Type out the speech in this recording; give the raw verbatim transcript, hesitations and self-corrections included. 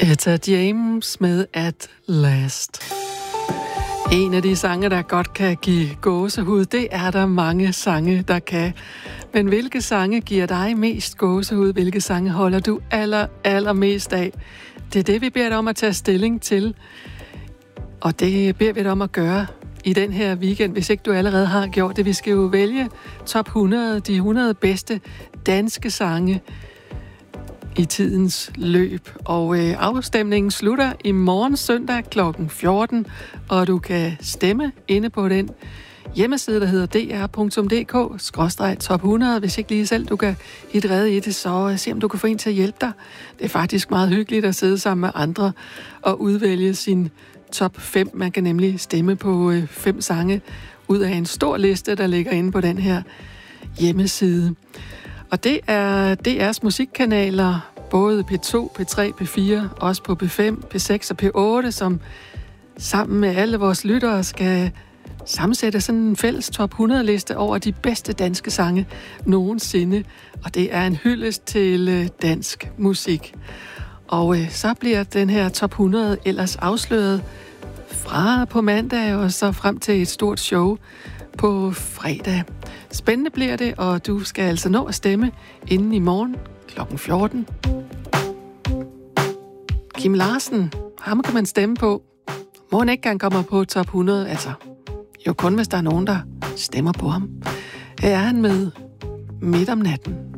Etta James med At Last. En af de sange, der godt kan give gåsehud, det er der mange sange, der kan. Men hvilke sange giver dig mest gåsehud? Hvilke sange holder du aller, allermest af? Det er det, vi beder dig om at tage stilling til. Og det beder vi dig om at gøre i den her weekend, hvis ikke du allerede har gjort det. Vi skal jo vælge top hundrede, de hundrede bedste danske sange i tidens løb. Og øh, afstemningen slutter i morgen søndag klokken fjorten, og du kan stemme inde på den hjemmeside, der hedder d r punktum d k skråstreg top hundrede. Hvis ikke lige selv du kan hitte redde i det, så se om du kan få en til at hjælpe dig. Det er faktisk meget hyggeligt at sidde sammen med andre og udvælge sin top fem. Man kan nemlig stemme på øh, fem sange ud af en stor liste, der ligger inde på den her hjemmeside. Og det er D R's musikkanaler, både P to, P tre, P fire, også på P fem, P seks og P otte, som sammen med alle vores lyttere skal sammensætte sådan en fælles top hundrede liste over de bedste danske sange nogensinde. Og det er en hyldest til dansk musik. Og øh, så bliver den her top hundrede ellers afsløret fra på mandag og så frem til et stort show på fredag. Spændende bliver det, og du skal altså nå at stemme inden i morgen klokken fjorten. Kim Larsen, ham kan man stemme på. Må han ikke gerne kommer på top hundrede, altså jo kun hvis der er nogen, der stemmer på ham. Her er han med Midt om natten.